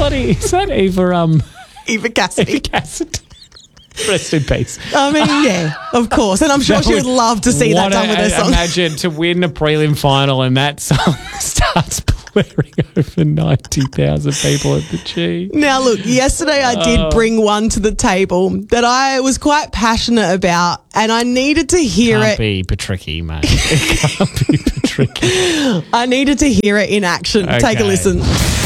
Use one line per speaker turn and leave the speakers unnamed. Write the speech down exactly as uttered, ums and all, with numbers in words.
bloody, is that Eva, um,
Eva Cassidy.
Eva Cassidy? Rest in peace.
I mean, yeah, of course. And I'm sure
That
she would love to see that
what
done with
a-
her song.
Imagine to win a prelim final and that song starts blaring over ninety thousand people at the G.
Now, look, yesterday I did
Oh.
bring one to the table that I was quite passionate about, and I needed to hear
Can't
it.
be Patricky, mate. It can't be Patricky.
I needed to hear it in action. Take a
Okay.
listen.